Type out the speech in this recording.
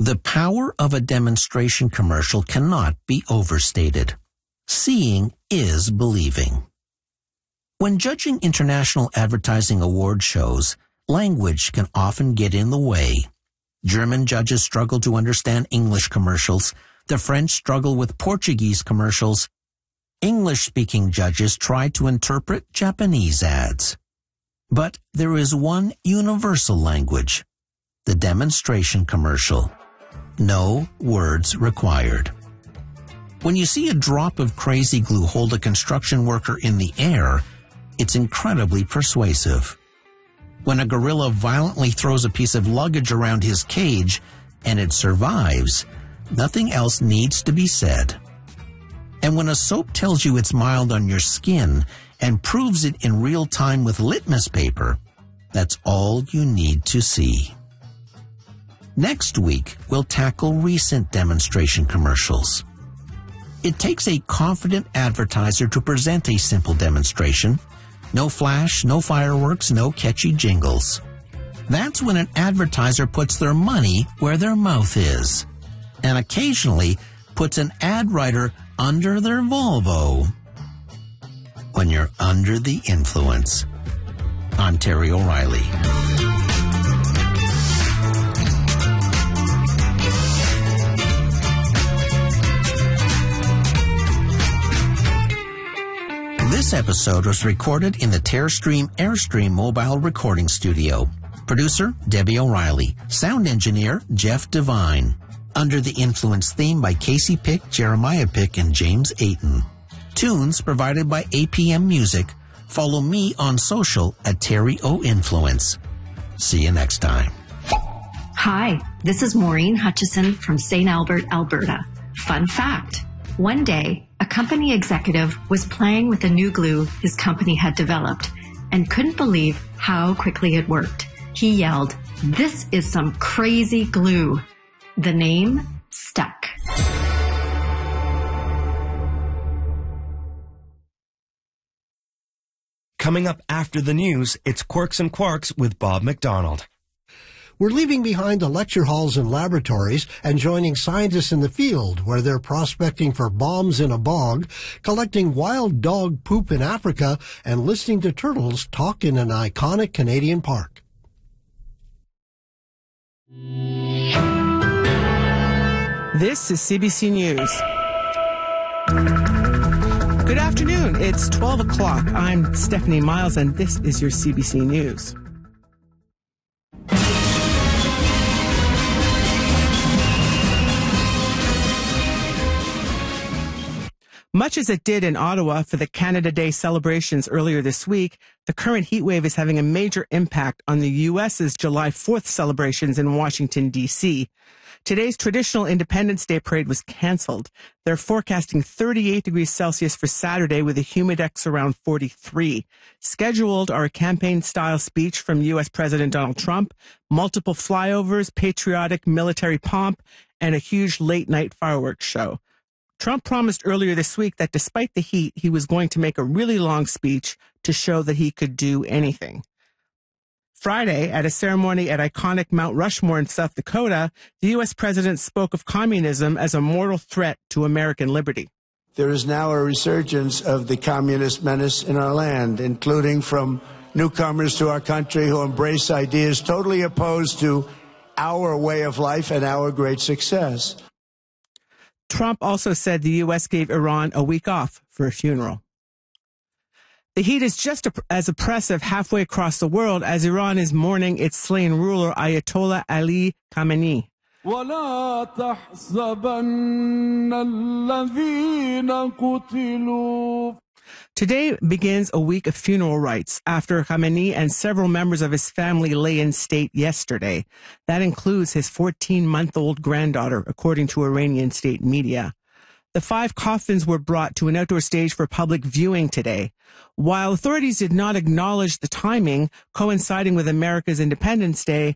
The power of a demonstration commercial cannot be overstated. Seeing is believing. When judging international advertising award shows, language can often get in the way. German judges struggle to understand English commercials. The French struggle with Portuguese commercials. English-speaking judges try to interpret Japanese ads. But there is one universal language, the demonstration commercial. No words required. When you see a drop of crazy glue hold a construction worker in the air, it's incredibly persuasive. When a gorilla violently throws a piece of luggage around his cage and it survives, nothing else needs to be said. And when a soap tells you it's mild on your skin and proves it in real time with litmus paper, that's all you need to see. Next week, we'll tackle recent demonstration commercials. It takes a confident advertiser to present a simple demonstration. No flash, no fireworks, no catchy jingles. That's when an advertiser puts their money where their mouth is, and occasionally puts an ad writer under their Volvo. When you're under the influence. I'm Terry O'Reilly. This episode was recorded in the Terrestream Airstream mobile recording studio. Producer, Debbie O'Reilly. Sound engineer, Jeff Devine. Under the Influence theme by Casey Pick, Jeremiah Pick, and James Ayton. Tunes provided by APM Music. Follow me on social at Terry O Influence. See you next time. Hi, this is Maureen Hutchison from St. Albert, Alberta. Fun fact. One day, a company executive was playing with a new glue his company had developed and couldn't believe how quickly it worked. He yelled, "This is some crazy glue." The name stuck. Coming up after the news, it's Quirks and Quarks with Bob McDonald. We're leaving behind the lecture halls and laboratories and joining scientists in the field where they're prospecting for bombs in a bog, collecting wild dog poop in Africa, and listening to turtles talk in an iconic Canadian park. This is CBC News. Good afternoon. It's 12 o'clock. I'm Stephanie Miles, and this is your CBC News. Much as it did in Ottawa for the Canada Day celebrations earlier this week, the current heat wave is having a major impact on the U.S.'s July 4th celebrations in Washington, D.C. Today's traditional Independence Day parade was canceled. They're forecasting 38 degrees Celsius for Saturday with a humidex around 43. Scheduled are a campaign-style speech from U.S. President Donald Trump, multiple flyovers, patriotic military pomp, and a huge late-night fireworks show. Trump promised earlier this week that despite the heat, he was going to make a really long speech to show that he could do anything. Friday, at a ceremony at iconic Mount Rushmore in South Dakota, the U.S. president spoke of communism as a mortal threat to American liberty. There is now a resurgence of the communist menace in our land, including from newcomers to our country who embrace ideas totally opposed to our way of life and our great success. Trump also said the U.S. gave Iran a week off for a funeral. The heat is just as oppressive halfway across the world as Iran is mourning its slain ruler, Ayatollah Ali Khamenei. وَلَا تَحْسَبَنَّ الَّذِينَ قُتِلُوا. Today begins a week of funeral rites after Khamenei and several members of his family lay in state yesterday. That includes his 14-month-old granddaughter, according to Iranian state media. The 5 coffins were brought to an outdoor stage for public viewing today. While authorities did not acknowledge the timing coinciding with America's Independence Day,